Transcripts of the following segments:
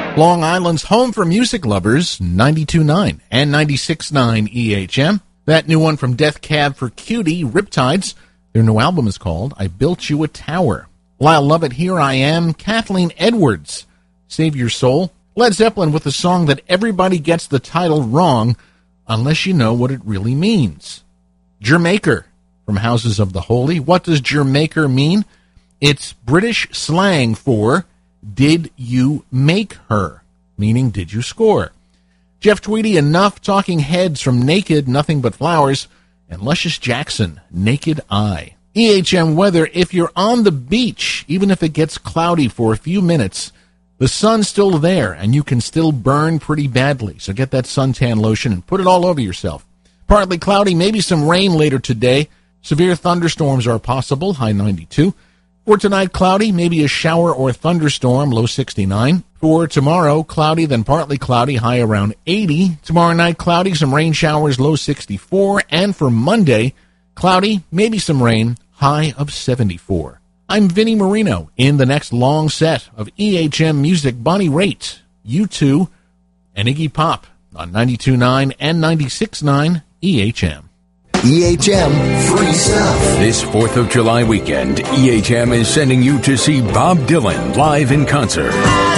Long Island's home for music lovers, 92.9 and 96.9 EHM. That new one from Death Cab for Cutie, Riptides. Their new album is called I Built You a Tower. Lyle Lovett, Here I Am. Kathleen Edwards, Save Your Soul. Led Zeppelin with a song that everybody gets the title wrong unless you know what it really means. Jermaker from Houses of the Holy. What does Jermaker mean? It's British slang for did you make her, meaning did you score. Jeff Tweedy, Enough, Talking Heads from Naked, Nothing But Flowers, and Luscious Jackson, Naked Eye. EHM weather, if you're on the beach, even if it gets cloudy for a few minutes, the sun's still there and you can still burn pretty badly. So get that suntan lotion and put it all over yourself. Partly cloudy, maybe some rain later today. Severe thunderstorms are possible, high 92. For tonight, cloudy, maybe a shower or thunderstorm, low 69. For tomorrow, cloudy, then partly cloudy, high around 80. Tomorrow night, cloudy, some rain showers, low 64. And for Monday, cloudy, maybe some rain, high of 74. I'm Vinnie Marino. In the next long set of EHM music, Bonnie Raitt, U2, and Iggy Pop on 92.9 and 96.9 EHM. EHM Free Stuff. This 4th of July weekend, EHM is sending you to see Bob Dylan live in concert.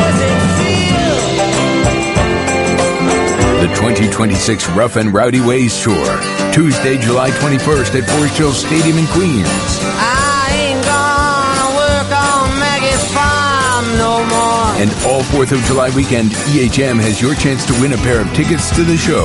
The 2026 Rough and Rowdy Ways Tour, Tuesday, July 21st at Forest Hill Stadium in Queens. I ain't gonna work on Maggie's farm no more. And all 4th of July weekend, EHM has your chance to win a pair of tickets to the show.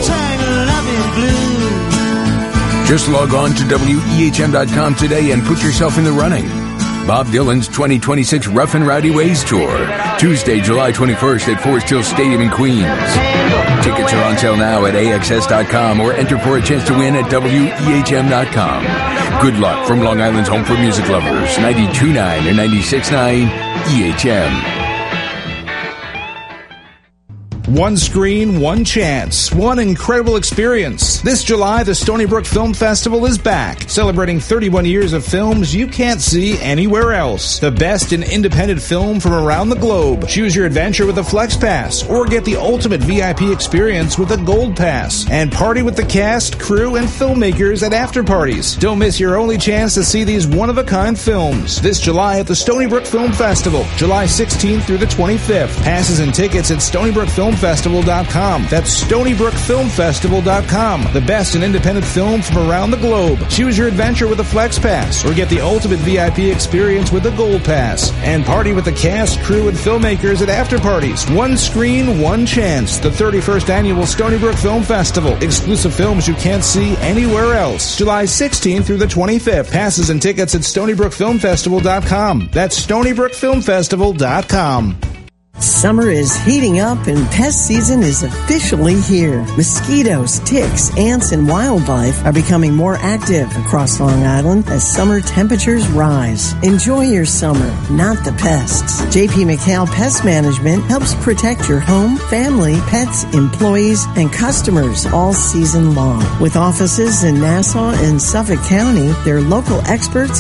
Just log on to WEHM.com today and put yourself in the running. Bob Dylan's 2026 Rough and Rowdy Ways Tour, Tuesday, July 21st at Forest Hill Stadium in Queens. Tickets are on sale now at AXS.com or enter for a chance to win at WEHM.com. Good luck from Long Island's home for music lovers, 92.9 and 96.9 EHM. One screen, one chance, one incredible experience. This July, the Stony Brook Film Festival is back, celebrating 31 years of films you can't see anywhere else. The best in independent film from around the globe. Choose your adventure with a Flex Pass, or get the ultimate VIP experience with a Gold Pass. And party with the cast, crew, and filmmakers at after parties. Don't miss your only chance to see these one-of-a-kind films. This July at the Stony Brook Film Festival, July 16th through the 25th. Passes and tickets at StonyBrookFilmFestival.com. That's StonyBrookFilmFestival.com. The best in independent film from around the globe. Choose your adventure with a Flex Pass, or get the ultimate VIP experience with a Gold Pass. And party with the cast, crew, and filmmakers at after parties. One screen, one chance. The 31st annual Stony Brook Film Festival. Exclusive films you can't see anywhere else. July 16th through the 25th. Passes and tickets at StonyBrookFilmFestival.com. That's StonyBrookFilmFestival.com. Summer is heating up and pest season is officially here. Mosquitoes, ticks, ants, and wildlife are becoming more active across Long Island as summer temperatures rise. Enjoy your summer, not the pests. J.P. McHale Pest Management helps protect your home, family, pets, employees, and customers all season long. With offices in Nassau and Suffolk County, their local experts